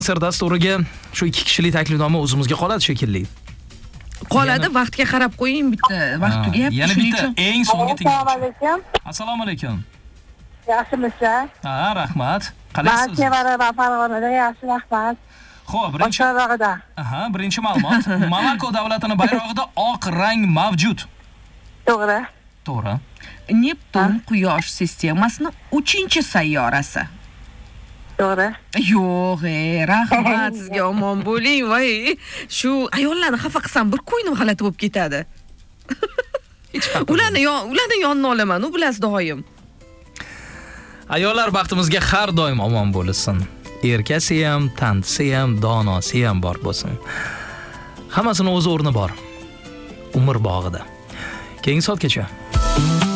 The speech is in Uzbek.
Sir dasturiga shu 2 kishilik taklifnoma o'zimizga qoladi shekilli. Qoladi, vaqtga qarab qo'ying, bitta vaqt tugab. Yana bitta eng so'nggi Assalomu alaykum. Assalomu alaykum. Yaxshimisiz? Ha, rahmat. Men Qalaysiz? Sevara va Farg'onada yaxshi, rahmat. Xo'p, birinchi Boshqarog'ida. birinchi ma'lumot. Monako davlatining bayrog'ida oq rang mavjud. To'g'ri. To'g'ri. Neptun Quyosh sistemasining 3-sayyorasi. To'g'ri. Yo'q, rahmat sizga, omon bo'ling. Voy, shu ayollarni xafa qilsam bir ko'nglim g'alati bo'lib ketadi. Ularni yonini olaman, u bilasiz doim. Ayollar baxtimizga har doim omon bo'lsin. Erkasi ham, tantisi ham, donosi ham bor bo'lsin. Hammasini o'z o'rni bor. Umr bog'ida. Keyingi soatgacha.